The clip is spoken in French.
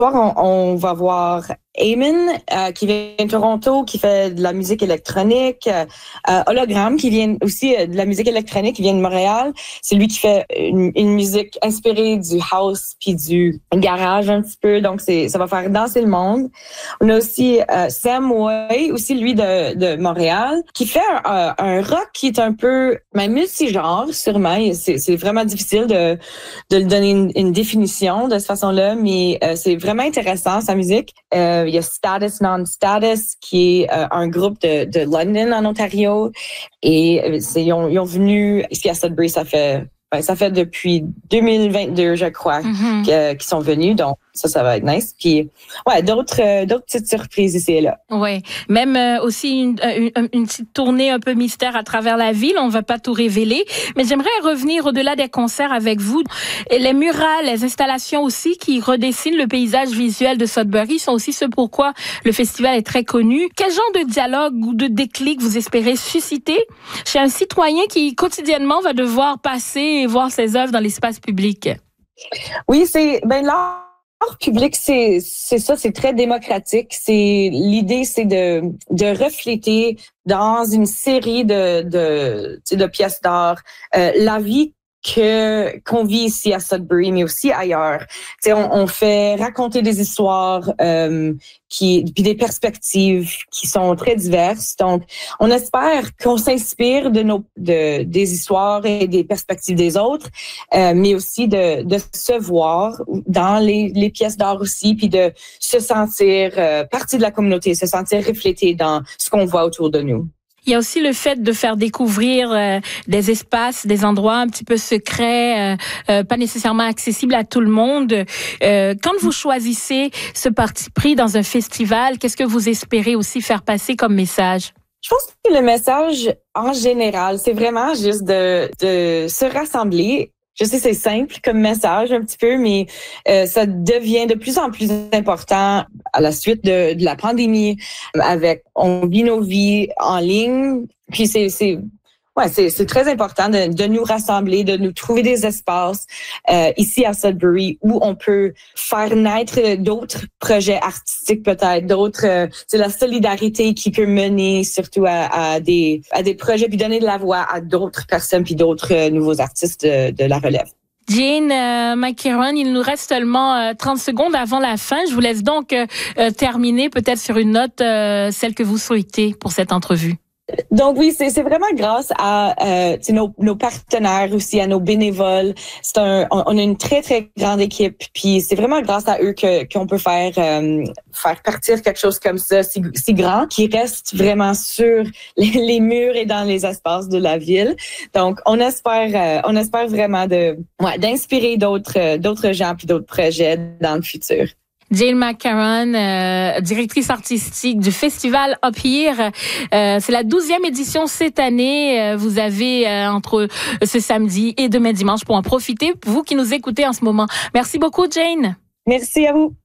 on va voir Eamon, qui vient de Toronto, qui fait de la musique électronique. Hologramme, qui vient aussi de la musique électronique, qui vient de Montréal. C'est lui qui fait une musique inspirée du house puis du garage un petit peu. Donc, ça va faire danser le monde. On a aussi Sam Way, aussi lui de Montréal, qui fait un rock qui est un peu multigenre, sûrement. C'est vraiment difficile de le donner une définition de cette façon-là, mais c'est vraiment intéressant, sa musique. Il y a Status Non-Status, qui est un groupe de London, en Ontario. Et ils ont venu ici à Sudbury, ça fait depuis 2022, je crois, qu'ils sont venus. Donc, ça va être nice. Puis, d'autres petites surprises ici et là. Ouais. Même aussi une petite tournée un peu mystère à travers la ville. On va pas tout révéler. Mais j'aimerais revenir au-delà des concerts avec vous. Et les murales, les installations aussi qui redessinent le paysage visuel de Sudbury sont aussi ce pourquoi le festival est très connu. Quel genre de dialogue ou de déclic vous espérez susciter chez un citoyen qui quotidiennement va devoir passer et voir ses œuvres dans l'espace public? Oui, l'art public, c'est ça, c'est très démocratique. L'idée, c'est de refléter dans une série de pièces d'art la vie qu'on vit ici à Sudbury, mais aussi ailleurs. On fait raconter des histoires puis des perspectives qui sont très diverses. Donc, on espère qu'on s'inspire des histoires et des perspectives des autres, mais aussi de se voir dans les pièces d'art aussi, puis de se sentir partie de la communauté, se sentir reflété dans ce qu'on voit autour de nous. Il y a aussi le fait de faire découvrir des espaces, des endroits un petit peu secrets, pas nécessairement accessibles à tout le monde. Quand vous choisissez ce parti pris dans un festival, qu'est-ce que vous espérez aussi faire passer comme message? Je pense que le message, en général, c'est vraiment juste de se rassembler. Je sais, c'est simple comme message un petit peu, mais ça devient de plus en plus important à la suite de la pandémie. On vit nos vies en ligne, puis c'est très important de nous rassembler, de nous trouver des espaces ici à Sudbury où on peut faire naître d'autres projets artistiques peut-être, c'est la solidarité qui peut mener surtout à des projets puis donner de la voix à d'autres personnes puis d'autres nouveaux artistes de la relève. Jane McKerron, il nous reste seulement 30 secondes avant la fin. Je vous laisse donc terminer peut-être sur une note, celle que vous souhaitez pour cette entrevue. Donc oui, c'est vraiment grâce à nos partenaires aussi, à nos bénévoles. On a une très très grande équipe, puis c'est vraiment grâce à eux qu'on peut faire partir quelque chose comme ça, si grand, qui reste vraiment sur les murs et dans les espaces de la ville. Donc on espère vraiment d'inspirer d'autres gens puis d'autres projets dans le futur. Jane McKerron, directrice artistique du festival Up Here. C'est la 12e édition cette année. Vous avez entre ce samedi et demain dimanche pour en profiter, vous qui nous écoutez en ce moment. Merci beaucoup, Jane. Merci à vous.